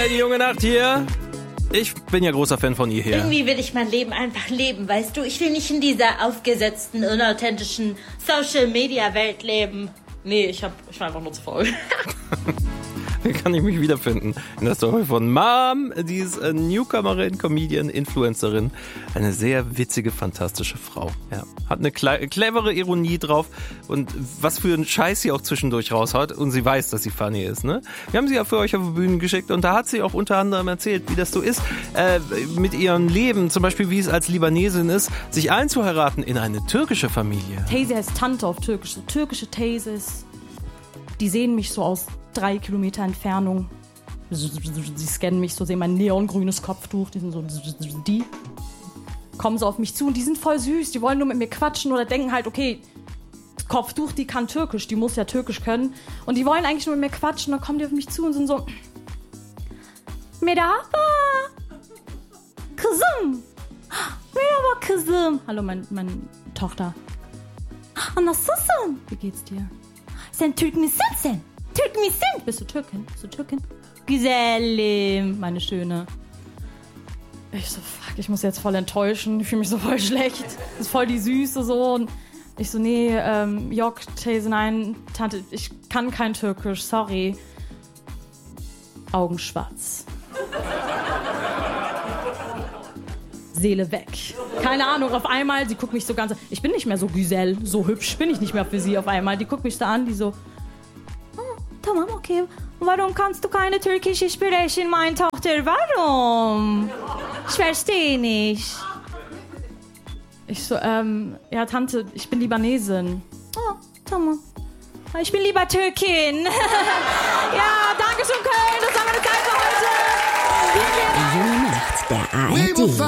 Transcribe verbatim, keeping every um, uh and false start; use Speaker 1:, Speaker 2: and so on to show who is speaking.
Speaker 1: die junge Nacht hier. Ich bin ja großer Fan von ihr hier.
Speaker 2: Irgendwie will ich mein Leben einfach leben, weißt du? Ich will nicht in dieser aufgesetzten, unauthentischen Social-Media-Welt leben. Nee, ich, hab, ich war einfach nur zu faul.
Speaker 1: Hier kann ich mich wiederfinden in der Story von Mom. Die ist äh, Newcomerin, Comedian, Influencerin. Eine sehr witzige, fantastische Frau. Ja. Hat eine kle- clevere Ironie drauf und was für einen Scheiß sie auch zwischendurch raushaut. Und sie weiß, dass sie funny ist. Ne? Wir haben sie ja für euch auf die Bühne geschickt und da hat sie auch unter anderem erzählt, wie das so ist, äh, mit ihrem Leben. Zum Beispiel, wie es als Libanesin ist, sich einzuheiraten in eine türkische Familie.
Speaker 3: Teyze heißt Tante auf Türkisch. So türkische Teyzes, die sehen mich so aus drei Kilometer Entfernung. Sie scannen mich so, sehen mein neongrünes Kopftuch. Die sind so, die kommen so auf mich zu und die sind voll süß. Die wollen nur mit mir quatschen oder denken halt, okay, Kopftuch, die kann Türkisch, die muss ja Türkisch können. Und die wollen eigentlich nur mit mir quatschen. Dann kommen die auf mich zu und sind so, Merhaba, Kızım, Merhaba Kızım. Hallo, meine mein Tochter. Nasılsın? Wie geht's dir? Sen Türk misin sen? Türk misin? Bist du Türkin? Bist du Türkin? Güzelim, meine Schöne. Ich so, fuck, ich muss jetzt voll enttäuschen. Ich fühle mich so voll schlecht. Das ist voll die Süße so. Und ich so, nee, ähm, Yok, Teyze, nein, Tante, ich kann kein Türkisch, sorry. Augen schwarz. Seele weg. Keine Ahnung, auf einmal, sie guckt mich so ganz... Ich bin nicht mehr so Güzel, so hübsch bin ich nicht mehr für sie auf einmal. Die guckt mich da an, die so... Oh, tamam, okay. Warum kannst du keine türkische sprechen, meine Tochter? Warum? Ich verstehe nicht. Ich so, ähm, ja, Tante, ich bin Libanesin. Oh, tamam. Ich bin lieber Türkin. Ja, danke schön, Köln. Das war meine Zeit für heute.
Speaker 4: Die junge Nacht der A R D.